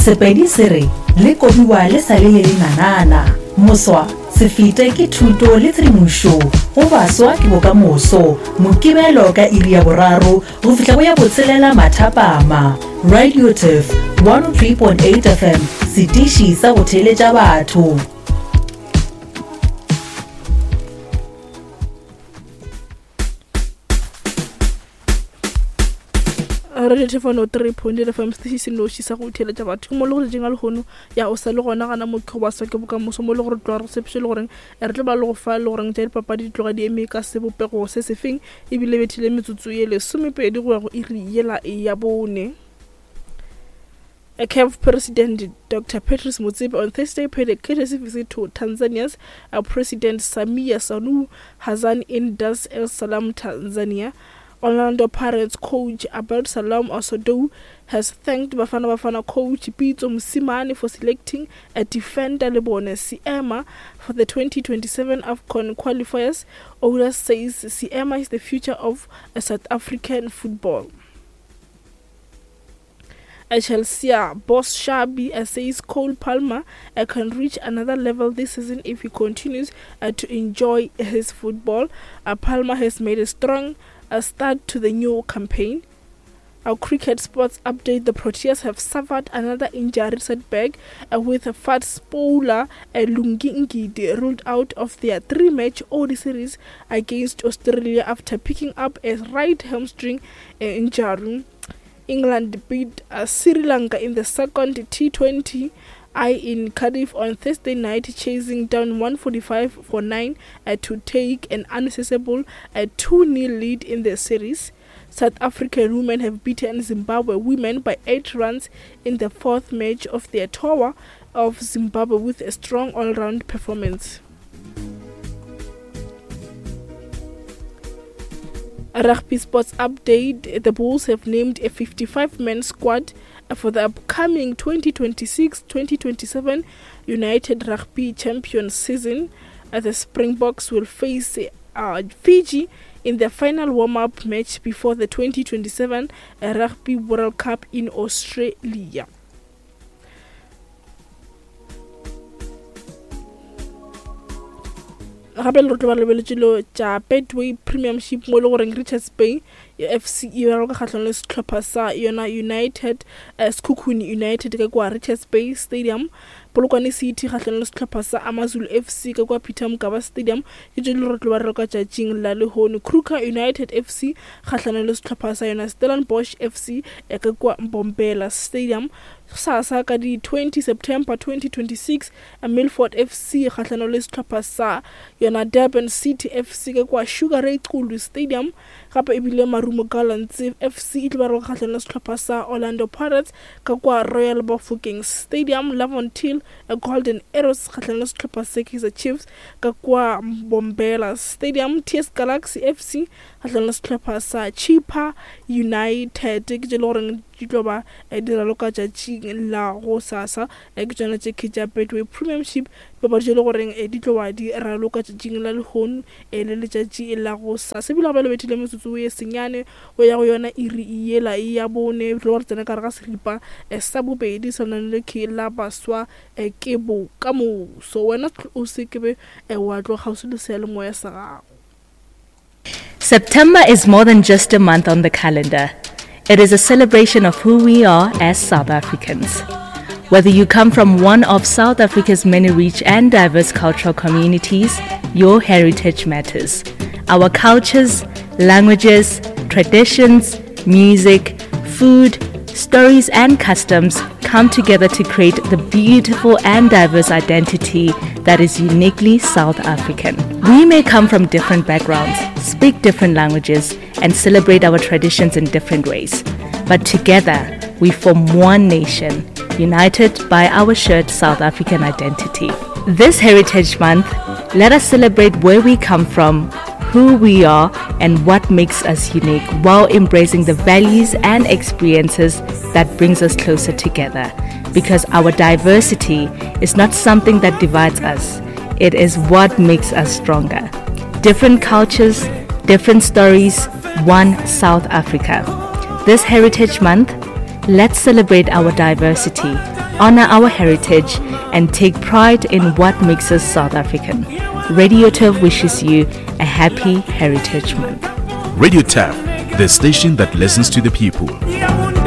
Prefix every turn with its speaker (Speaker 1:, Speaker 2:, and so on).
Speaker 1: Sepedi se re le kobiwa le sale le nanana. Moswa se fete ke thuto le tshedimošo go baswa ke bokamoso. Mokibelo ka iri ya boraro go fihla go ya botshelela mathapama. Radio Turf 103.8 FM setiši sa go theletša batho.
Speaker 2: Radio Turf 103.8 FM setiši se noši sa go theletša batho mo le gore jenga le gono ya o sa le gona gana mo ke baswa ke bokamoso mo le gore tloa re sepše le gore re tlo ba le go fa le gore tša dipapadi di tloga di eme ka sebopego se sefeng ebile bethile metsotso ye 12 go ya go iri yela ya bone. A CAF President Dr. Patrice Motsepe on Thursday paid a courtesy visit to Tanzania's President Samia Suluhu Hassan in Dar es Salaam, Tanzania. Orlando Pirates coach Abel Salam Osodo has thanked Bafana coach Pitso Msimane for selecting a defender Lebone Siema for the 2027 AFCON qualifiers. Ola says Siema is the future of South African football. Chelsea boss Xabi says Cole Palmer can reach another level this season if he continues to enjoy his football. Palmer has made a strong start to the new campaign. Our cricket sports update: the Proteas have suffered another injury setback with Fats Bowler Lungi Ngidi ruled out of their 3-match ODI series against Australia after picking up a right hamstring injury. England beat Sri Lanka in the second T20 in Cardiff on Thursday night, chasing down 145 for 9 to take an unaccessible 2-0 lead in the series. South African women have beaten Zimbabwe women by 8 runs in the 4th match of their tour of Zimbabwe with a strong all-round performance. A rugby sports update: the Bulls have named a 55-man squad for the upcoming 2026-2027 United Rugby Champions season. The Springboks will face Fiji in their final warm-up match before the 2027 Rugby World Cup in Australia. Gape le tlo ba lebeletšelo tša Betway Premiership mo le goreng Richards Bay FC e ba ka kgahlano le sehlopha sa yona United Sekhukhune United ka kwa Richards Bay Stadium. Polokwane City kgahlano le sehlopha sa Amazulu FC ka kwa Peter Mokaba Stadium ke tšo le re tlo ba re ka tšatšing la lehono. Kruger United FC kgahlano le sehlopha sa yona Stellenbosch FC ka kwa Mbombela Stadium. Sasa ka di 20 September 2026 Milford FC kgahlano le sehlopha sa yona Durban City FC ka kwa Sugar Ray Qulu Stadium. Gape ebile Marumo Gallants FC e tlo ba re kgahlano le sehlopha sa Orlando Pirates ka kwa Royal Bafokeng Stadium. Lavontil Golden Arrows kgahlano le sehlopha sa Kaizer Chiefs ka kwa Mbombela Stadium. TS Galaxy FC kgahlano le sehlopha sa Chippa United ke tšo le gore di tlo ba dira lo ka tšatšing la go sasa ke tšona tše ke tša Betway Premiership ba ba tšo le gore di tlo ba di ra lo ka tšatšing la lehono le letšatši la go sasa ebile ga ba le betile metsotso ye senyane go ya go yona iri yela ya bone tlo ba re tsena ka re ga seripa sa bobedi sa nang le ke la baswa ke bokamoso. Wena o se ke be wa tlo kgauswi le sealemoya sa gago.
Speaker 3: September is more than just a month on the calendar. It is a celebration of who we are as South Africans. Whether you come from one of South Africa's many rich and diverse cultural communities, your heritage matters. Our cultures, languages, traditions, music, food, stories and customs come together to create the beautiful and diverse identity that is uniquely South African. We may come from different backgrounds, speak different languages, and celebrate our traditions in different ways. But together, we form one nation, united by our shared South African identity. This Heritage Month, let us celebrate where we come from, who we are, and what makes us unique, while embracing the values and experiences that brings us closer together. Because our diversity is not something that divides us, it is what makes us stronger. Different cultures, different stories, one South Africa. This Heritage Month, let's celebrate our diversity, honor our heritage, and take pride in what makes us South African. Radio Turf wishes you a happy Heritage Month.
Speaker 4: Radio TAF, the station that listens to the people.